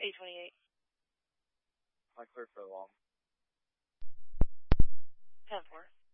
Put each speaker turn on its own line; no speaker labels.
828.
Am I clear for the long?
10-4.